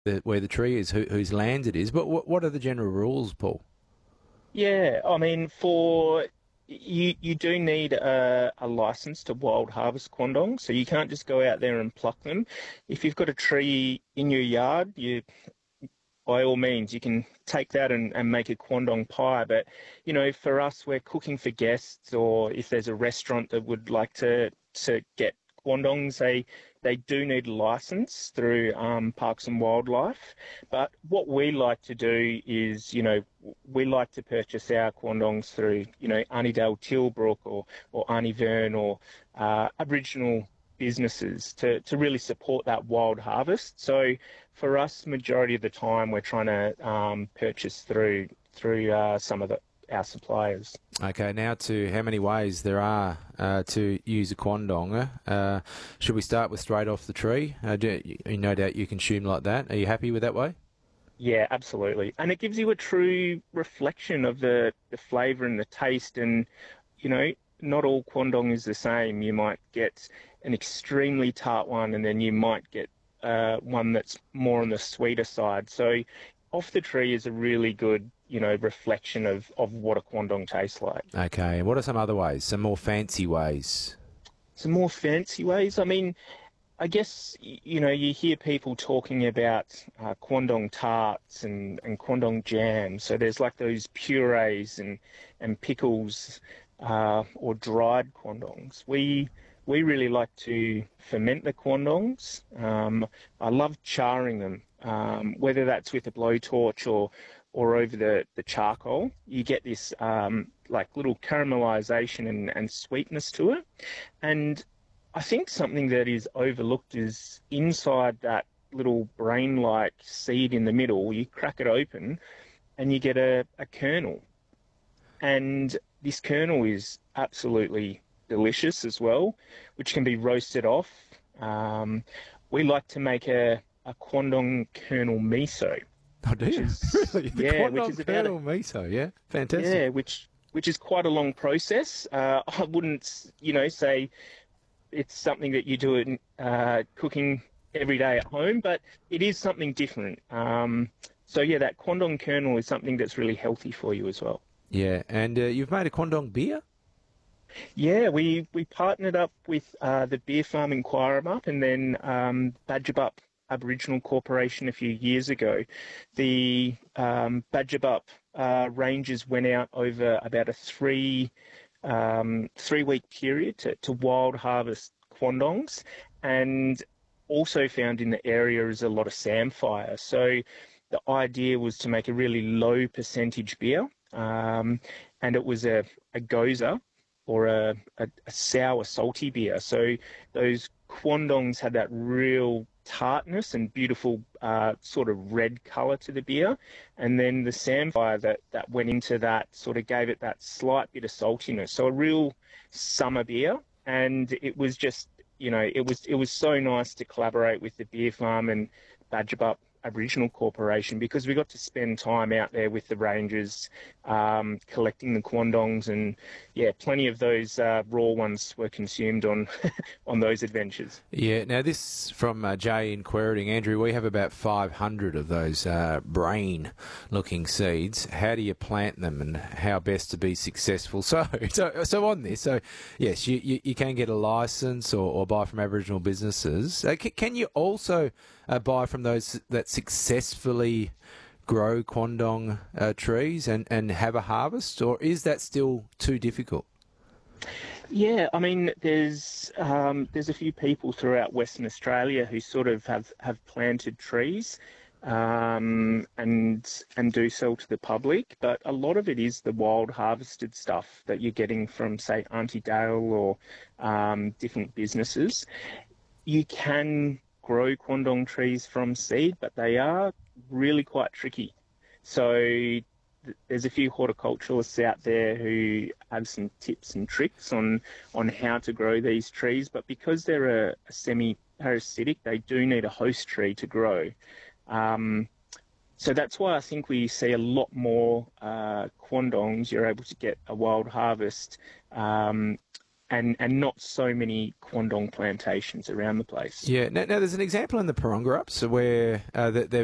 where the tree is, whose land it is. But what are the general rules, Paul? Yeah, I mean, for you do need a license to wild harvest quandong, so you can't just go out there and pluck them. If you've got a tree in your yard, you by all means you can take that and make a quandong pie. But for us, we're cooking for guests, or if there's a restaurant that would like to get quandongs, they do need a license through Parks and Wildlife. But what we like to do is, we like to purchase our quandongs through, Arnidale Tilbrook or Arnie Vern or Aboriginal businesses to really support that wild harvest. So for us, majority of the time, we're trying to purchase through some of our suppliers. Okay, now to how many ways there are to use a quandong. Should we start with straight off the tree? No doubt you consume like that. Are you happy with that way? Yeah, absolutely. And it gives you a true reflection of the flavour and the taste. And, not all quandong is the same. You might get an extremely tart one, and then you might get one that's more on the sweeter side. So off the tree is a really good, reflection of what a quandong tastes like. Okay, and what are some other ways, some more fancy ways? Some more fancy ways. I mean, I guess, you hear people talking about quandong tarts and quandong jam. So there's like those purees and pickles or dried quandongs. We really like to ferment the quandongs. I love charring them, whether that's with a blowtorch or over the charcoal. You get this like little caramelization and sweetness to it. And I think something that is overlooked is inside that little brain-like seed in the middle, you crack it open and you get a kernel. And this kernel is absolutely delicious as well, which can be roasted off. We like to make a quandong kernel miso, Oh, do which you? is Really? The which quandong is about kernel miso, yeah? Fantastic. yeah, which is quite a long process. I wouldn't, say it's something that you do in cooking every day at home, but it is something different. So yeah, that quandong kernel is something that's really healthy for you as well. Yeah, and you've made a quandong beer? Yeah, we partnered up with the Beer Farm Inquirer and then Badgebup Aboriginal Corporation a few years ago. The Badgebup ranges went out over about a 3-week period to wild harvest quandongs, and also found in the area is a lot of samphire. So the idea was to make a really low percentage beer, and it was a goza or a sour salty beer. So those quandongs had that real tartness and beautiful sort of red colour to the beer. And then the samphire that went into that sort of gave it that slight bit of saltiness. So a real summer beer. And it was just, it was so nice to collaborate with the Beer Farm and Badgebup Aboriginal Corporation, because we got to spend time out there with the rangers, collecting the quandongs, and yeah, plenty of those raw ones were consumed on on those adventures. Yeah, now this from Jay in Queriting. Andrew, we have about 500 of those brain-looking seeds. How do you plant them and how best to be successful? So on this, so yes, you can get a licence or buy from Aboriginal businesses. Can you also buy from those that successfully grow quandong trees and have a harvest, or is that still too difficult? Yeah, I mean, there's a few people throughout Western Australia who sort of have planted trees, and do sell to the public, but a lot of it is the wild harvested stuff that you're getting from, say, Auntie Dale or different businesses. You can grow quandong trees from seed, but they are really quite tricky. So there's a few horticulturalists out there who have some tips and tricks on how to grow these trees, but because they're a semi-parasitic, they do need a host tree to grow. Um, so that's why I think we see a lot more quandongs. You're able to get a wild harvest, and not so many quandong plantations around the place. Yeah. Now there's an example in the Parongarups where they've